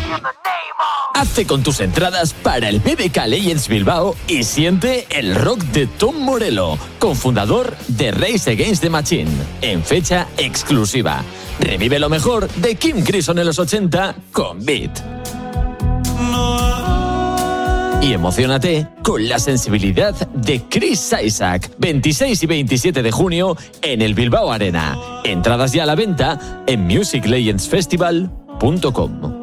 Hazte con tus entradas para el BBK Legends Bilbao y siente el rock de Tom Morello, cofundador de Rage Against the Machine, en fecha exclusiva. Revive lo mejor de Kim Crimson en los 80 con Beat. Y emociónate con la sensibilidad de Chris Isaac, 26 y 27 de junio en el Bilbao Arena. Entradas ya a la venta en musiclegendsfestival.com.